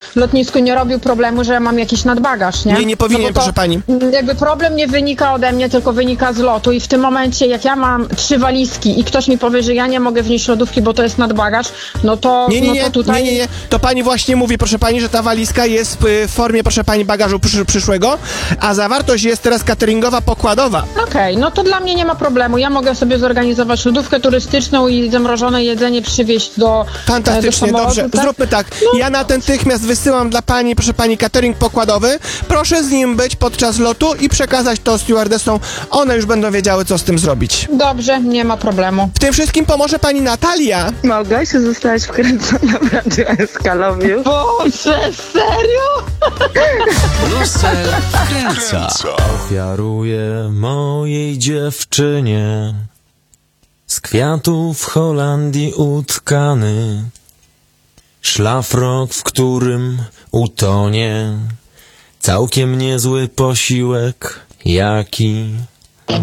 lotnisku nie robił problemu, że ja mam jakiś nadbagaż, nie? Nie powinien, bo to, proszę pani. Jakby problem nie wynika ode mnie, tylko wynika z lotu i w tym momencie, jak ja mam 3 walizki i ktoś mi powie, że ja nie mogę wnieść lodówki, bo to jest nadbagaż, no to tutaj... Nie. To pani właśnie mówi, proszę pani, że ta walizka jest w formie, proszę pani, bagażu przyszłego, a zawartość jest teraz cateringowa, pokładowa. Okej, no to dla mnie nie ma problemu. Ja mogę sobie zorganizować lodówkę turystyczną i zamrożone jedzenie przywieźć do Fantastycznie, samolotu, dobrze. tak? Zróbmy tak. Ja natychmiast wysyłam dla pani, proszę pani, catering pokładowy. Proszę z nim być podczas lotu i przekazać to stewardessom. One już będą wiedziały, co z tym zrobić. Dobrze, nie ma problemu. W tym wszystkim pomoże pani Natalia. Małgosiu, zostałaś wkręcona w Radio Eskalowiu. Boże, serio? Brusel wkręca. Ofiaruję mojej dziewczynie z kwiatów w Holandii utkany szlafrok, w którym utonie całkiem niezły posiłek, jaki